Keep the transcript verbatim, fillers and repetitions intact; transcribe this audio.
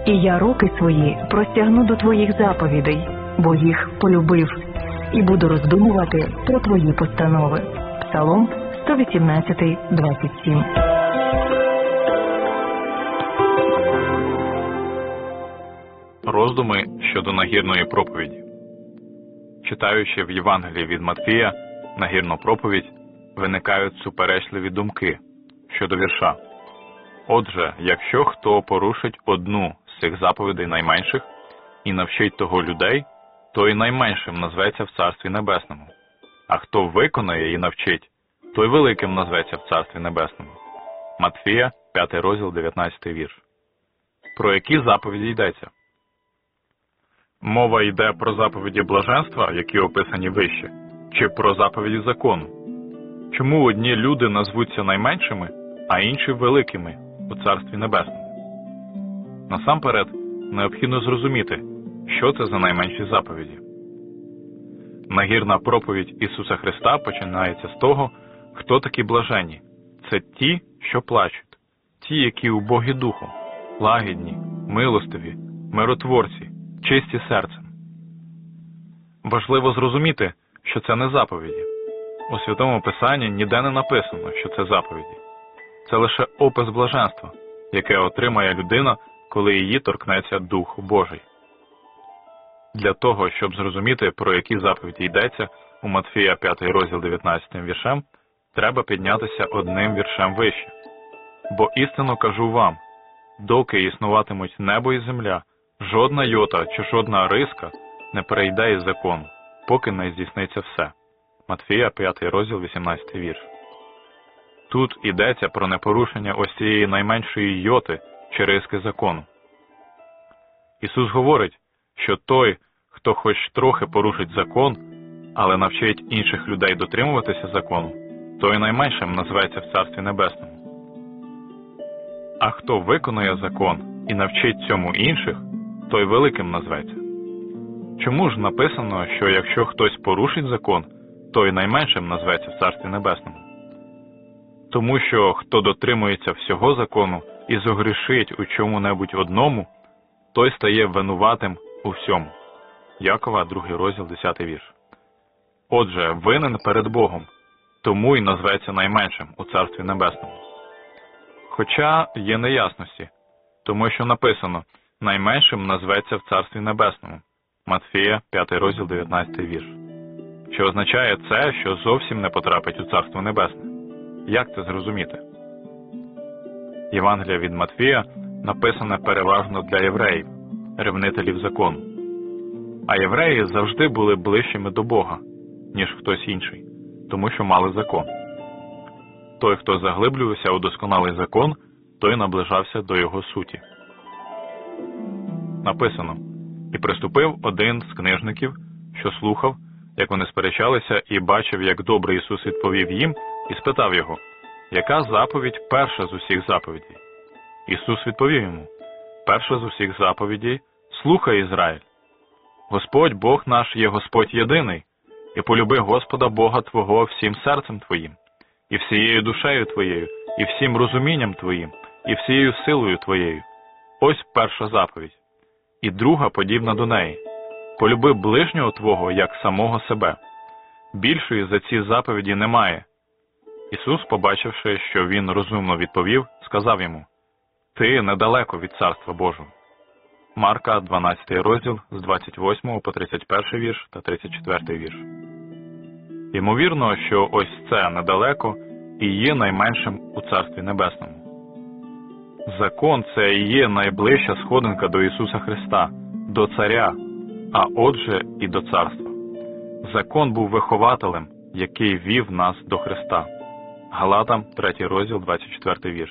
І я руки свої простягну до твоїх заповідей, бо їх полюбив, і буду роздумувати про твої постанови. Псалом сто вісімнадцять, двадцять сім. Роздуми щодо нагірної проповіді. Читаючи в Євангелії від Матфія нагірну проповідь, виникають суперечливі думки щодо вірша. Отже, якщо хто порушить одну з цих заповідей найменших і навчить того людей, то і найменшим назветься в Царстві Небесному. А хто виконає і навчить, той великим назветься в Царстві Небесному. Матфія, п'ятий розділ, дев'ятнадцятий вірш. Про які заповіді йдеться? Мова йде про заповіді блаженства, які описані вище, чи про заповіді закону? Чому одні люди назвуться найменшими, а інші великими у Царстві Небесному? Насамперед, необхідно зрозуміти, що це за найменші заповіді. Нагірна проповідь Ісуса Христа починається з того, хто такі блаженні. Це ті, що плачуть, ті, які убогі духом, лагідні, милостиві, миротворці, чисті серцем. Важливо зрозуміти, що це не заповіді. У Святому Писанні ніде не написано, що це заповіді. Це лише опис блаженства, яке отримає людина, коли її торкнеться Дух Божий. Для того, щоб зрозуміти, про які заповіді йдеться у Матфія п'ятий розділ дев'ятнадцятим віршем, треба піднятися одним віршем вище. Бо істинно кажу вам, доки існуватимуть небо і земля, жодна йота чи жодна риска не перейде із закону, поки не здійсниться все. Матфія п'ятий розділ вісімнадцятий вірш. Тут йдеться про непорушення ось цієї найменшої йоти чи риски закону. Ісус говорить, що той, хто хоч трохи порушить закон, але навчить інших людей дотримуватися закону, той найменшим назветься в Царстві Небесному. А хто виконує закон і навчить цьому інших, той великим назветься. Чому ж написано, що якщо хтось порушить закон, той найменшим назветься в Царстві Небесному? Тому що хто дотримується всього закону і зогрішить у чому-небудь одному, той стає винуватим у всьому. Якова, другий розділ, десятий вірш. Отже, винен перед Богом, тому й назветься найменшим у Царстві Небесному. Хоча є неясності, тому що написано «найменшим назветься в Царстві Небесному» Матфія, п'ятий розділ, дев'ятнадцятий вірш. Чи означає це, що зовсім не потрапить у Царство Небесне? Як це зрозуміти? Євангелія від Матфія написане переважно для євреїв, ревнителів закону. А євреї завжди були ближчими до Бога, ніж хтось інший, тому що мали закон. Той, хто заглиблювався у досконалий закон, той наближався до його суті. Написано: «І приступив один з книжників, що слухав, як вони сперечалися, і бачив, як добре Ісус відповів їм, і спитав його, яка заповідь перша з усіх заповідей? Ісус відповів йому, перша з усіх заповідей – слухай, Ізраїль. Господь Бог наш є Господь єдиний, і полюби Господа Бога твого всім серцем твоїм, і всією душею твоєю, і всім розумінням твоїм, і всією силою твоєю. Ось перша заповідь. І друга подібна до неї. Полюби ближнього твого, як самого себе. Більшої за ці заповіді немає». Ісус, побачивши, що він розумно відповів, сказав йому: «Ти недалеко від Царства Божого». Марка, дванадцятий розділ, з двадцять восьмого по тридцять перший вірш та тридцять четвертий вірш. Ймовірно, що ось це недалеко і є найменшим у Царстві Небесному. Закон – це і є найближча сходинка до Ісуса Христа, до Царя, а отже і до Царства. Закон був вихователем, який вів нас до Христа. Галатам, третій розділ, двадцять четвертий вірш.